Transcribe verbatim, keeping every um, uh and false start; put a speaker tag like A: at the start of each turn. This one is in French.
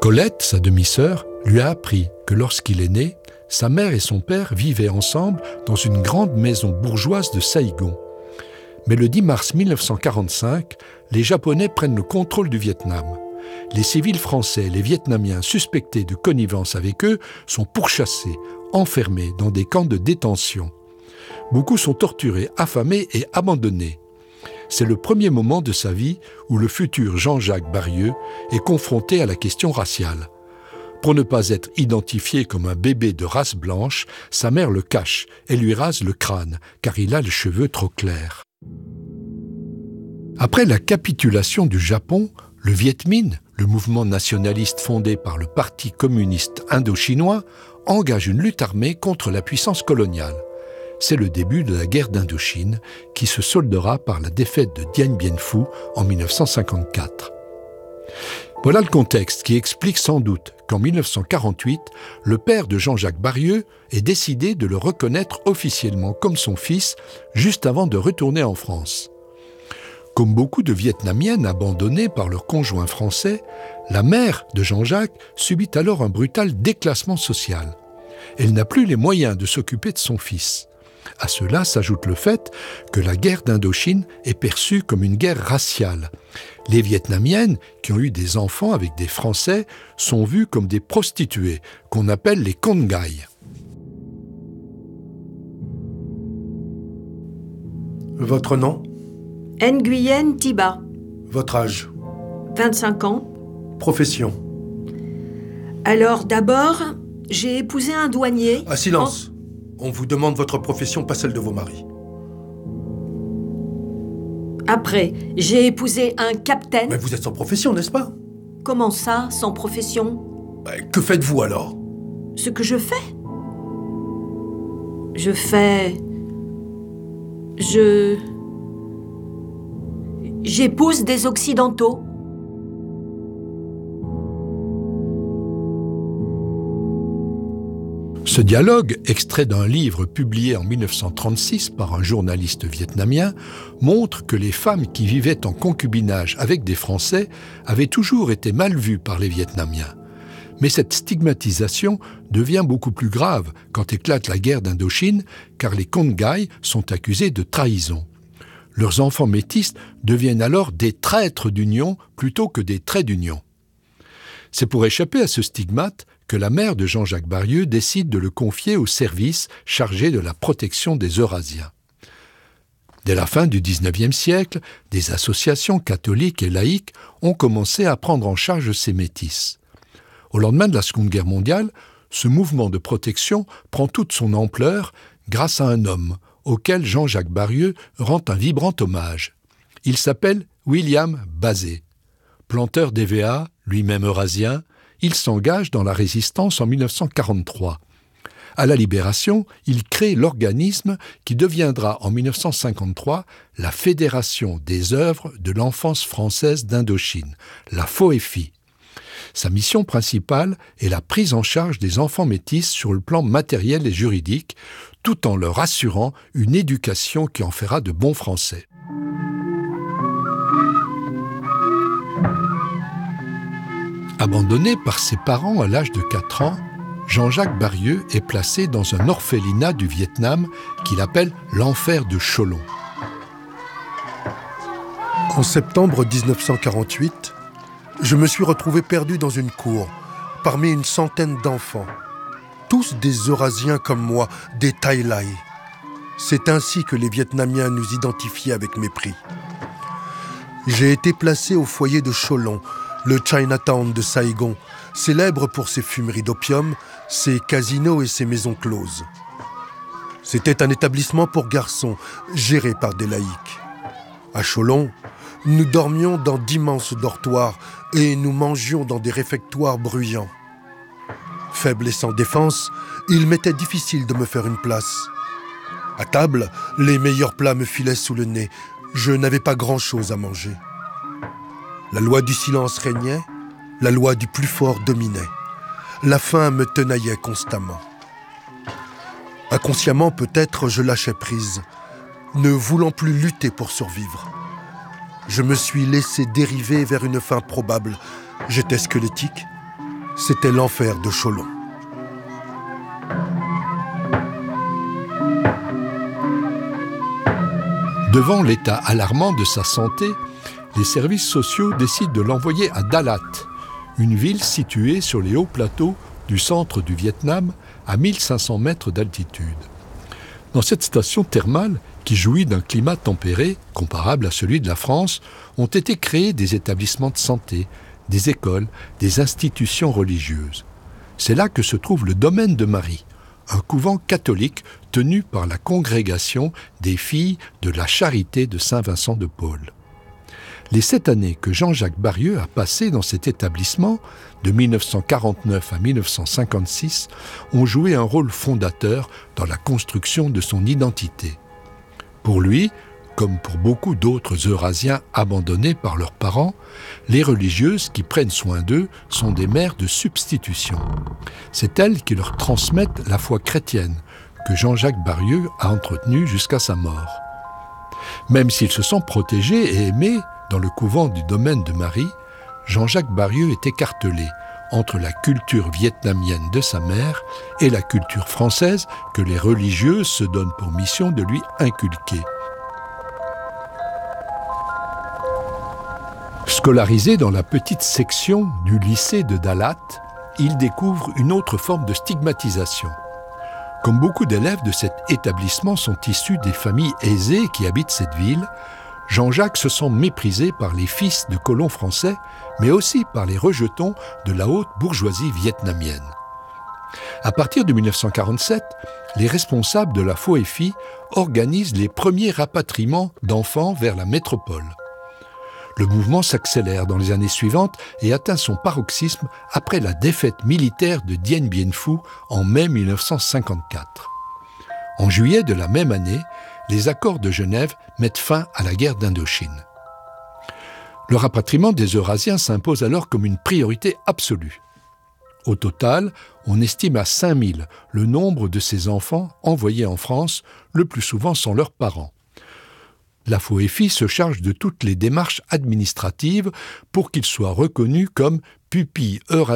A: Colette, sa demi-sœur, lui a appris que lorsqu'il est né, sa mère et son père vivaient ensemble dans une grande maison bourgeoise de Saïgon. Mais le dix mars mille neuf cent quarante-cinq, les Japonais prennent le contrôle du Vietnam. Les civils français et les Vietnamiens suspectés de connivence avec eux sont pourchassés, enfermés dans des camps de détention. Beaucoup sont torturés, affamés et abandonnés. C'est le premier moment de sa vie où le futur Jean-Jacques Barrieux est confronté à la question raciale. Pour ne pas être identifié comme un bébé de race blanche, sa mère le cache et lui rase le crâne, car il a les cheveux trop clairs. Après la capitulation du Japon, le Viet Minh, le mouvement nationaliste fondé par le Parti communiste indo-chinois, engage une lutte armée contre la puissance coloniale. C'est le début de la guerre d'Indochine, qui se soldera par la défaite de Dien Bien Phu en mille neuf cent cinquante-quatre. Voilà le contexte qui explique sans doute qu'en mille neuf cent quarante-huit, le père de Jean-Jacques Barrieux ait décidé de le reconnaître officiellement comme son fils, juste avant de retourner en France. Comme beaucoup de Vietnamiennes abandonnées par leur conjoint français, la mère de Jean-Jacques subit alors un brutal déclassement social. Elle n'a plus les moyens de s'occuper de son fils. À cela s'ajoute le fait que la guerre d'Indochine est perçue comme une guerre raciale. Les Vietnamiennes, qui ont eu des enfants avec des Français, sont vues comme des prostituées, qu'on appelle les con gai.
B: Votre nom ?
C: Nguyen Thiba.
B: Votre âge ?
C: vingt-cinq ans.
B: Profession ?
C: Alors d'abord, j'ai épousé un douanier...
B: Ah, silence ! En... On vous demande votre profession, pas celle de vos maris.
C: Après, j'ai épousé un capitaine...
B: Mais vous êtes sans profession, n'est-ce pas ?
C: Comment ça, sans profession ?
B: Ben, que faites-vous alors ?
C: Ce que je fais ? Je fais... Je... J'épouse des Occidentaux.
A: Ce dialogue, extrait d'un livre publié en mille neuf cent trente-six par un journaliste vietnamien, montre que les femmes qui vivaient en concubinage avec des Français avaient toujours été mal vues par les Vietnamiens. Mais cette stigmatisation devient beaucoup plus grave quand éclate la guerre d'Indochine, car les con gai sont accusés de trahison. Leurs enfants métis deviennent alors des traîtres d'union plutôt que des traits d'union. C'est pour échapper à ce stigmate que la mère de Jean-Jacques Barrieux décide de le confier au service chargé de la protection des Eurasiens. Dès la fin du dix-neuvième siècle, des associations catholiques et laïques ont commencé à prendre en charge ces métis. Au lendemain de la Seconde Guerre mondiale, ce mouvement de protection prend toute son ampleur grâce à un homme auquel Jean-Jacques Barrieux rend un vibrant hommage. Il s'appelle William Bazet. Planteur d'E V A, lui-même eurasien, il s'engage dans la résistance en mille neuf cent quarante-trois. À la Libération, il crée l'organisme qui deviendra en mille neuf cent cinquante-trois la Fédération des œuvres de l'enfance française d'Indochine, la F O E F I. Sa mission principale est la prise en charge des enfants métis sur le plan matériel et juridique, tout en leur assurant une éducation qui en fera de bons Français. Abandonné par ses parents à l'âge de quatre ans, Jean-Jacques Barrieux est placé dans un orphelinat du Vietnam qu'il appelle l'enfer de Cholon.
B: En septembre dix-neuf cent quarante-huit, je me suis retrouvé perdu dans une cour, parmi une centaine d'enfants. Tous des Eurasiens comme moi, des Thaï Lai. C'est ainsi que les Vietnamiens nous identifiaient avec mépris. J'ai été placé au foyer de Cholon, le Chinatown de Saïgon, célèbre pour ses fumeries d'opium, ses casinos et ses maisons closes. C'était un établissement pour garçons, géré par des laïcs. À Cholon, nous dormions dans d'immenses dortoirs et nous mangions dans des réfectoires bruyants. Faible et sans défense, il m'était difficile de me faire une place. À table, les meilleurs plats me filaient sous le nez. Je n'avais pas grand-chose à manger. La loi du silence régnait, la loi du plus fort dominait. La faim me tenaillait constamment. Inconsciemment, peut-être, je lâchais prise, ne voulant plus lutter pour survivre. Je me suis laissé dériver vers une fin probable. J'étais squelettique, C'était l'enfer de Cholon.
A: Devant l'état alarmant de sa santé, les services sociaux décident de l'envoyer à Dalat, une ville située sur les hauts plateaux du centre du Vietnam, à mille cinq cents mètres d'altitude. Dans cette station thermale, qui jouit d'un climat tempéré, comparable à celui de la France, ont été créés des établissements de santé, des écoles, des institutions religieuses. C'est là que se trouve le domaine de Marie, un couvent catholique tenu par la congrégation des filles de la Charité de Saint-Vincent de Paul. Les sept années que Jean-Jacques Barrieux a passées dans cet établissement, de mille neuf cent quarante-neuf à mille neuf cent cinquante-six, ont joué un rôle fondateur dans la construction de son identité. Pour lui, comme pour beaucoup d'autres Eurasiens abandonnés par leurs parents, les religieuses qui prennent soin d'eux sont des mères de substitution. C'est elles qui leur transmettent la foi chrétienne, que Jean-Jacques Barrieux a entretenue jusqu'à sa mort. Même s'il se sent protégé et aimé dans le couvent du domaine de Marie, Jean-Jacques Barrieux est écartelé entre la culture vietnamienne de sa mère et la culture française que les religieuses se donnent pour mission de lui inculquer. Scolarisé dans la petite section du lycée de Dalat, il découvre une autre forme de stigmatisation. Comme beaucoup d'élèves de cet établissement sont issus des familles aisées qui habitent cette ville, Jean-Jacques se sent méprisé par les fils de colons français, mais aussi par les rejetons de la haute bourgeoisie vietnamienne. À partir de mille neuf cent quarante-sept, les responsables de la F O E F I organisent les premiers rapatriements d'enfants vers la métropole. Le mouvement s'accélère dans les années suivantes et atteint son paroxysme après la défaite militaire de Dien Bien Phu en mai mille neuf cent cinquante-quatre. En juillet de la même année, les accords de Genève mettent fin à la guerre d'Indochine. Le rapatriement des Eurasiens s'impose alors comme une priorité absolue. Au total, on estime à cinq mille le nombre de ces enfants envoyés en France, le plus souvent sans leurs parents. La F O E F I se charge de toutes les démarches administratives pour qu'ils soient reconnus comme pupilles eurasiennes